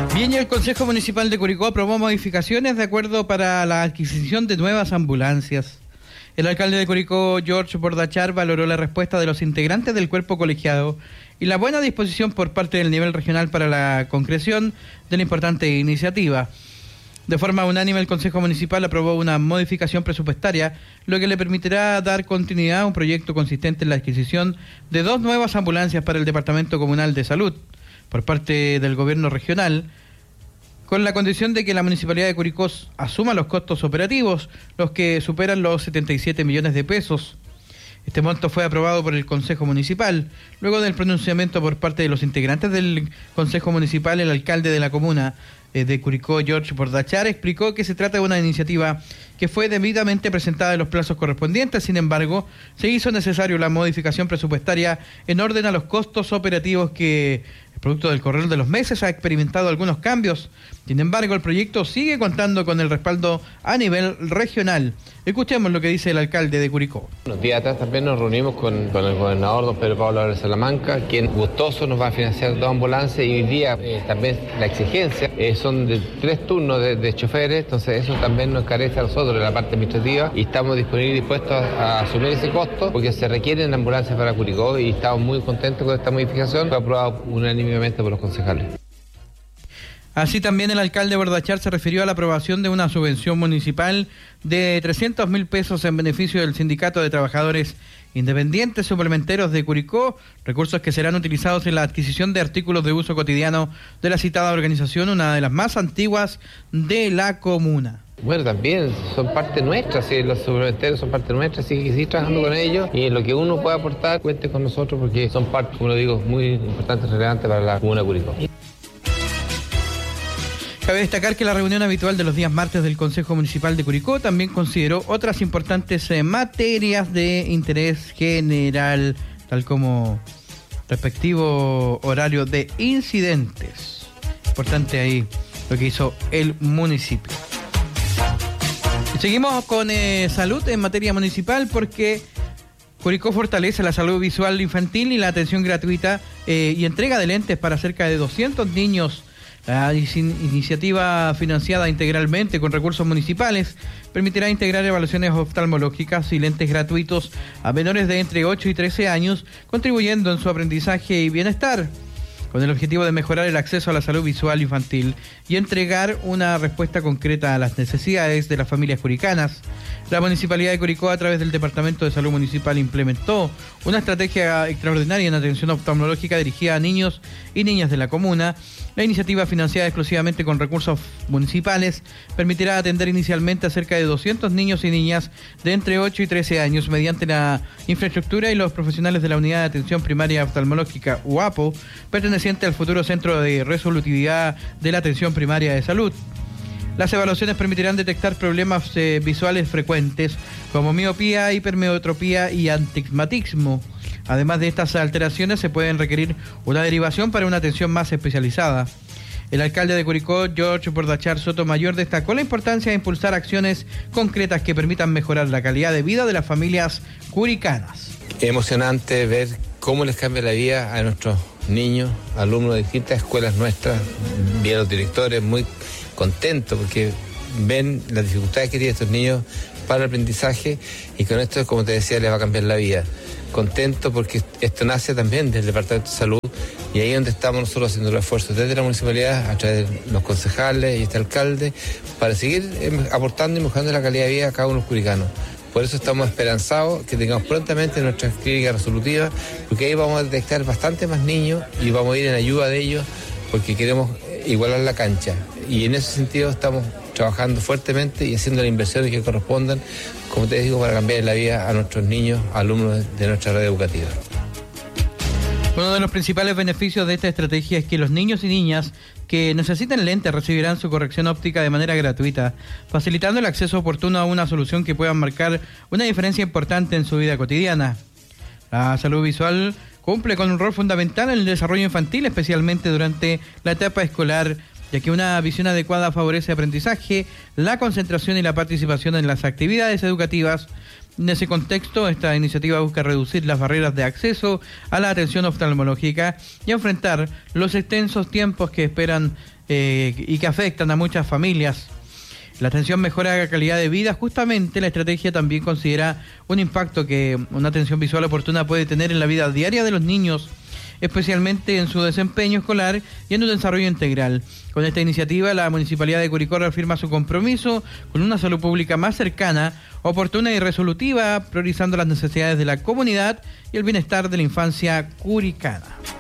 Bien, y el Consejo Municipal de Curicó aprobó modificaciones de acuerdo para la adquisición de nuevas ambulancias. El alcalde de Curicó, George Bordachar, valoró la respuesta de los integrantes del cuerpo colegiado y la buena disposición por parte del nivel regional para la concreción de la importante iniciativa. De forma unánime, el Consejo Municipal aprobó una modificación presupuestaria, lo que le permitirá dar continuidad a un proyecto consistente en la adquisición de 2 nuevas ambulancias para el Departamento Comunal de Salud por parte del gobierno regional, con la condición de que la Municipalidad de Curicó asuma los costos operativos, los que superan los 77 millones de pesos. Este monto fue aprobado por el Consejo Municipal. Luego del pronunciamiento por parte de los integrantes del Consejo Municipal, el alcalde de la comuna de Curicó, George Bordachar, explicó que se trata de una iniciativa que fue debidamente presentada en los plazos correspondientes. Sin embargo, se hizo necesario la modificación presupuestaria en orden a los costos operativos que, producto del correr de los meses, ha experimentado algunos cambios. Sin embargo, el proyecto sigue contando con el respaldo a nivel regional. Escuchemos lo que dice el alcalde de Curicó. Unos días atrás también nos reunimos con el gobernador, don Pedro Pablo Álvarez Salamanca, quien gustoso nos va a financiar 2 ambulancias, y hoy día también la exigencia son de 3 turnos de choferes, entonces eso también nos carece a nosotros en la parte administrativa y estamos disponibles y dispuestos a asumir ese costo porque se requieren ambulancias para Curicó y estamos muy contentos con esta modificación. Fue aprobado unánimemente por los concejales. Así también el alcalde Bordachar se refirió a la aprobación de una subvención municipal de 300.000 pesos en beneficio del Sindicato de Trabajadores Independientes Suplementeros de Curicó, recursos que serán utilizados en la adquisición de artículos de uso cotidiano de la citada organización, una de las más antiguas de la comuna. Bueno, también son parte nuestra, sí, los suplementarios son parte nuestra, así que sí, trabajando con ellos, y lo que uno pueda aportar, cuente con nosotros porque son parte, como lo digo, muy importante y relevante para la comuna de Curicó. Cabe destacar que la reunión habitual de los días martes del Consejo Municipal de Curicó también consideró otras importantes materias de interés general, tal como respectivo horario de incidentes. Importante ahí lo que hizo el municipio. Y seguimos con salud en materia municipal porque Curicó fortalece la salud visual infantil y la atención gratuita y entrega de lentes para cerca de 200 niños. La iniciativa, financiada integralmente con recursos municipales, permitirá integrar evaluaciones oftalmológicas y lentes gratuitos a menores de entre 8 y 13 años, contribuyendo en su aprendizaje y bienestar, con el objetivo de mejorar el acceso a la salud visual infantil y entregar una respuesta concreta a las necesidades de las familias curicanas. La Municipalidad de Curicó, a través del Departamento de Salud Municipal, implementó una estrategia extraordinaria en atención oftalmológica dirigida a niños y niñas de la comuna. La iniciativa, financiada exclusivamente con recursos municipales, permitirá atender inicialmente a cerca de 200 niños y niñas de entre 8 y 13 años mediante la infraestructura y los profesionales de la Unidad de Atención Primaria Oftalmológica UAPO, perteneciente al futuro Centro de Resolutividad de la Atención Primaria de Salud. Las evaluaciones permitirán detectar problemas visuales frecuentes como miopía, hipermetropía y astigmatismo. Además de estas alteraciones, se pueden requerir una derivación para una atención más especializada. El alcalde de Curicó, George Bordachar Sotomayor, destacó la importancia de impulsar acciones concretas que permitan mejorar la calidad de vida de las familias curicanas. Es emocionante ver cómo les cambia la vida a nuestros niños, alumnos de distintas escuelas nuestras, y a los directores muy contentos porque ven las dificultades que tienen estos niños para el aprendizaje y con esto, como te decía, les va a cambiar la vida. Contento porque esto nace también del Departamento de Salud y ahí es donde estamos nosotros haciendo los esfuerzos desde la municipalidad, a través de los concejales y este alcalde, para seguir aportando y mejorando la calidad de vida a cada uno de los curicanos. Por eso estamos esperanzados que tengamos prontamente nuestras clínicas resolutivas, porque ahí vamos a detectar bastante más niños y vamos a ir en ayuda de ellos porque queremos igualar la cancha. Y en ese sentido estamos trabajando fuertemente y haciendo las inversiones que correspondan, como te digo, para cambiar la vida a nuestros niños, alumnos de nuestra red educativa. Uno de los principales beneficios de esta estrategia es que los niños y niñas que necesiten lentes recibirán su corrección óptica de manera gratuita, facilitando el acceso oportuno a una solución que pueda marcar una diferencia importante en su vida cotidiana. La salud visual cumple con un rol fundamental en el desarrollo infantil, especialmente durante la etapa escolar, ya que una visión adecuada favorece el aprendizaje, la concentración y la participación en las actividades educativas, En ese contexto, esta iniciativa busca reducir las barreras de acceso a la atención oftalmológica y enfrentar los extensos tiempos que esperan y que afectan a muchas familias. La atención mejora la calidad de vida. Justamente la estrategia también considera un impacto que una atención visual oportuna puede tener en la vida diaria de los niños, especialmente en su desempeño escolar y en un desarrollo integral. Con esta iniciativa, la Municipalidad de Curicó reafirma su compromiso con una salud pública más cercana, oportuna y resolutiva, priorizando las necesidades de la comunidad y el bienestar de la infancia curicana.